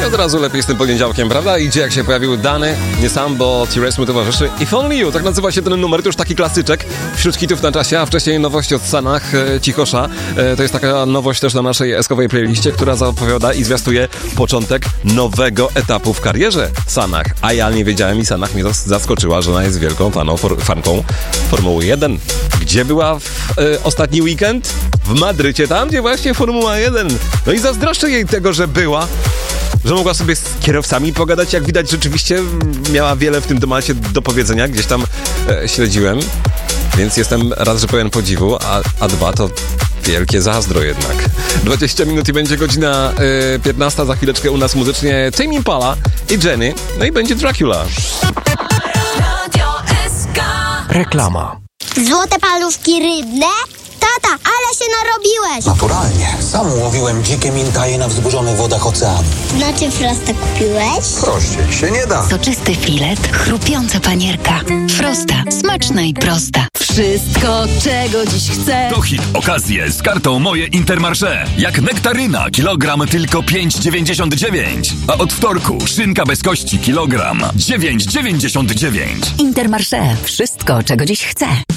od razu lepiej z tym poniedziałkiem, prawda? Idzie jak się pojawił Dany, nie sam, bo T-Rex mu towarzyszy. If Only You, tak nazywa się ten numer, to już taki klasyczek wśród hitów na czasie, a wcześniej nowość od Sanach, Cichosza. To jest taka nowość też na naszej eskowej playliście, która zapowiada i zwiastuje początek nowego etapu w karierze Sanach. A ja nie wiedziałem i Sanach mnie zaskoczyła, że ona jest wielką fanką Formuły 1. Gdzie była w ostatni weekend? W Madrycie, tam gdzie właśnie Formuła 1. No i zazdroszczę jej tego, że była, że mogła sobie z kierowcami pogadać. Jak widać, rzeczywiście miała wiele w tym temacie do powiedzenia. Gdzieś tam śledziłem, więc jestem raz, że pełen podziwu, a dwa to wielkie zazdro jednak. 20 minut i będzie godzina 15. Za chwileczkę u nas muzycznie Tame Impala i Jenny. No i będzie Dracula. Reklama. Złote paluszki rybne? Tata, ale się narobiłeś! Naturalnie. Sam łowiłem dzikie mintaje na wzburzonych wodach oceanu. Znaczy Frosta kupiłeś? Prościej się nie da. Soczysty filet, chrupiąca panierka. Frosta, smaczna i prosta. Wszystko, czego dziś chcę. To hit okazje z kartą Moje Intermarché. Jak nektaryna, kilogram tylko 5,99. A od wtorku szynka bez kości, kilogram 9,99. Intermarché. Wszystko, czego dziś chcę.